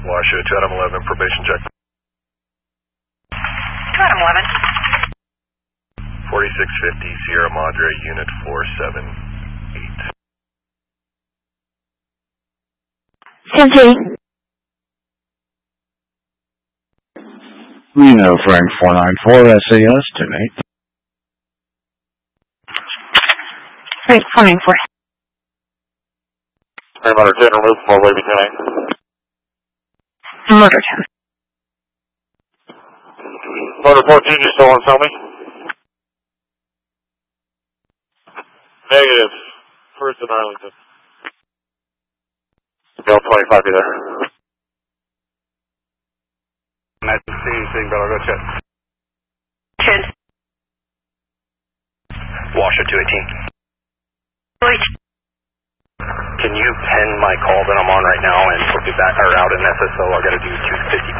Washoe to Adam 11, probation check. To Adam 11. 4650 Sierra Madre, unit 478. Sensei. Reno Frank 494 SAS tonight. Frank 494. Murder 10, remove 4 wavy tonight. Murder 10. Murder 14, you still want to tell me? Negative. First in Arlington. Bill 25, be there. Nice to see you, Seeing Bill, I'll go check. Check. Washoe 218. Wait. Can you pen my call that I'm on right now and put me back or out in SSO? I got to do 250